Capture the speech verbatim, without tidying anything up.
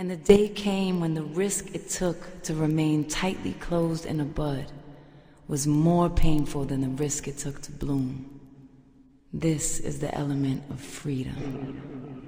And the day came when the risk it took to remain tightly closed in a bud was more painful than the risk it took to bloom. This is the element of freedom.